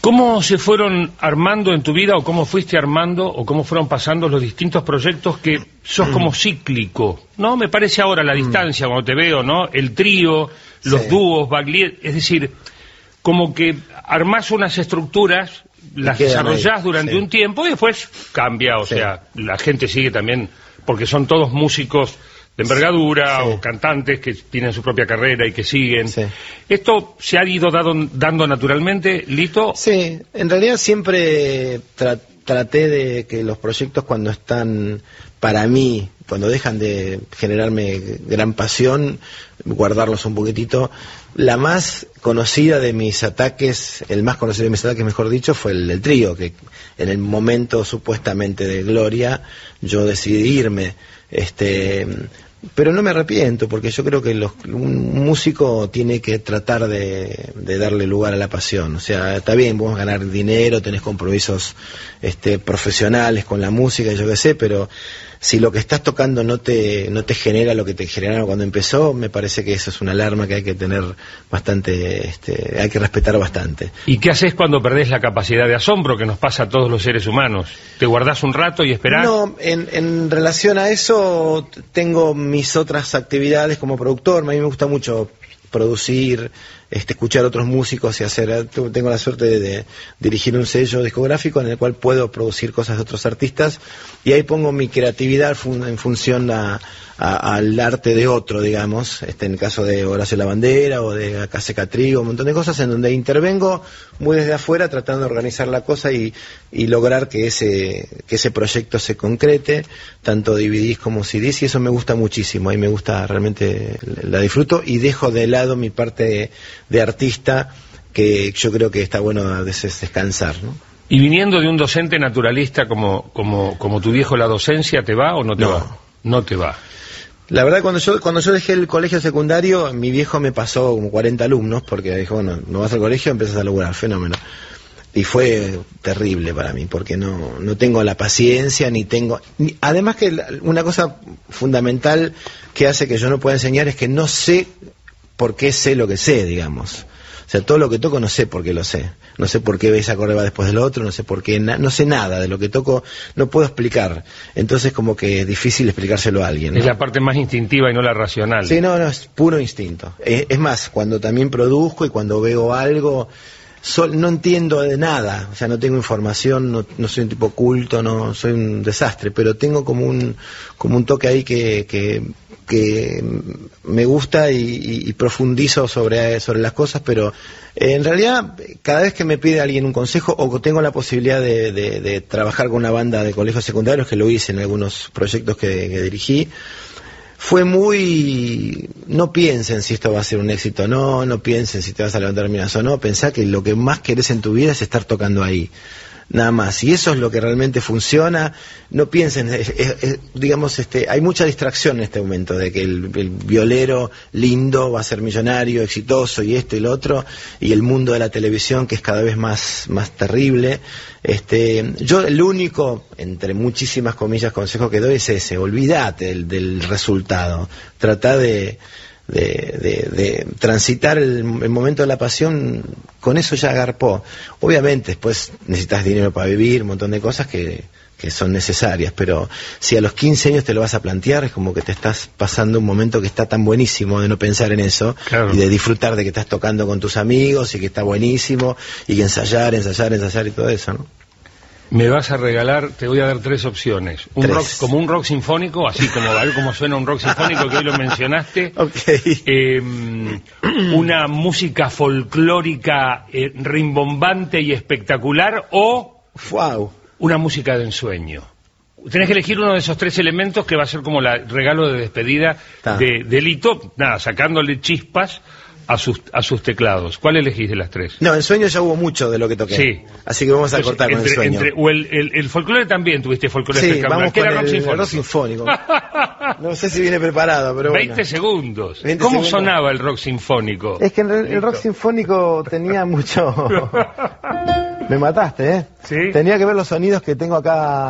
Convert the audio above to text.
¿Cómo se fueron armando en tu vida, o cómo fuiste armando, o cómo fueron pasando los distintos proyectos que sos como cíclico? ¿No? Me parece ahora a la distancia, cuando te veo, ¿no? El trío, los dúos, Baglietto, es decir, como que armás unas estructuras, las desarrollás durante un tiempo y después cambia, o sea, la gente sigue también, porque son todos músicos de envergadura o cantantes que tienen su propia carrera y que siguen. ¿Esto se ha ido dando naturalmente, Lito? Sí, en realidad siempre traté de que los proyectos, cuando están para mí, cuando dejan de generarme gran pasión, guardarlos un poquitito. La más conocida de mis ataques, el más conocido de mis ataques, mejor dicho, fue el del trío, que en el momento supuestamente de gloria yo decidí irme. Pero no me arrepiento, porque yo creo que un músico tiene que tratar de darle lugar a la pasión. O sea, está bien, vos ganar dinero, tenés compromisos profesionales con la música, yo qué sé, pero si lo que estás tocando no te genera lo que te generaron cuando empezó, me parece que eso es una alarma que hay que tener bastante, hay que respetar bastante. ¿Y qué haces cuando perdés la capacidad de asombro que nos pasa a todos los seres humanos? ¿Te guardás un rato y esperás? No, en relación a eso tengo mis otras actividades como productor. A mí me gusta mucho producir, escuchar a otros músicos y hacer. Tengo la suerte de dirigir un sello discográfico en el cual puedo producir cosas de otros artistas, y ahí pongo mi creatividad en función al arte de otro, digamos, en el caso de Horacio Lavandera o de Caseca Trigo, un montón de cosas en donde intervengo muy desde afuera tratando de organizar la cosa y lograr que ese proyecto se concrete, tanto DVDs como CDs, y eso me gusta muchísimo. Ahí me gusta, realmente la disfruto, y dejo de lado mi parte de artista, que yo creo que está bueno a veces descansar, ¿no? Y viniendo de un docente naturalista como tu viejo, ¿la docencia te va o no te va? No te va. La verdad, cuando yo dejé el colegio secundario, mi viejo me pasó como 40 alumnos, porque dijo, bueno, no vas al colegio, empiezas a laburar, fenómeno. Y fue terrible para mí, porque no tengo la paciencia, además que una cosa fundamental que hace que yo no pueda enseñar es que no sé por qué sé lo que sé, digamos. O sea, todo lo que toco no sé por qué lo sé. No sé por qué ese acorde va después del otro, no sé por qué, no sé nada de lo que toco, no puedo explicar. Entonces como que es difícil explicárselo a alguien, ¿no? Es la parte más instintiva y no la racional. Sí, no, es puro instinto. Es más, cuando también produzco y cuando veo algo, no entiendo de nada, o sea, no tengo información, no soy un tipo culto, no soy un desastre, pero tengo como un toque ahí que me gusta y profundizo sobre las cosas, pero en realidad cada vez que me pide alguien un consejo o tengo la posibilidad de trabajar con una banda de colegios secundarios, que lo hice en algunos proyectos que dirigí, fue muy, no piensen si esto va a ser un éxito o no piensen si te vas a levantar minas o no, pensá que lo que más querés en tu vida es estar tocando ahí, nada más, y eso es lo que realmente funciona. No piensen, digamos, hay mucha distracción en este momento de que el violero lindo va a ser millonario, exitoso, y esto y lo otro, y el mundo de la televisión, que es cada vez más terrible. Yo el único, entre muchísimas comillas, consejo que doy es ese: olvídate del resultado, trata de transitar el momento de la pasión, con eso ya agarpó. Obviamente después necesitas dinero para vivir, un montón de cosas que son necesarias, pero si a los 15 años te lo vas a plantear, es como que te estás pasando un momento que está tan buenísimo de no pensar en eso, claro, y de disfrutar de que estás tocando con tus amigos y que está buenísimo, y que ensayar y todo eso, ¿no? Me vas a regalar, te voy a dar 3 opciones. Rock, como un rock sinfónico, así como a ver cómo suena un rock sinfónico, que hoy lo mencionaste. Una música folclórica rimbombante y espectacular, o una música de ensueño. Tenés que elegir uno de esos 3 elementos, que va a ser como el regalo de despedida de Lito, sacándole chispas a sus teclados. ¿Cuál elegís de las 3? No, en sueño ya hubo mucho de lo que toqué. Sí. Así que vamos a cortar con el sueño. O el folclore también, tuviste folclore espectacular. Vamos con el rock sinfónico. No sé si viene preparado, pero 20 segundos. ¿Cómo sonaba el rock sinfónico? Es que el rock sinfónico tenía mucho... Me mataste, ¿eh? ¿Sí? Tenía que ver los sonidos que tengo acá.